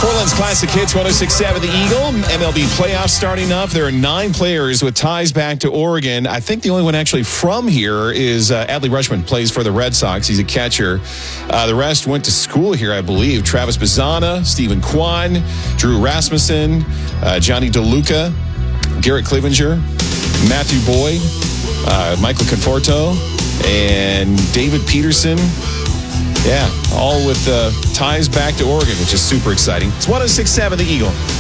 Portland's Classic Hits 106.7 The Eagle. MLB playoffs starting up. There are 9 players with ties back to Oregon. I think the only one actually from here is Adley Rutschman, plays for the Red Sox. He's a catcher. The rest went to school here, I believe. Travis Bazzana, Stephen Kwan, Drew Rasmussen, Johnny DeLuca, Garrett Clevenger, Matthew Boyd, Michael Conforto, and David Peterson. Yeah, all with ties back to Oregon, which is super exciting. It's 106.7 The Eagle.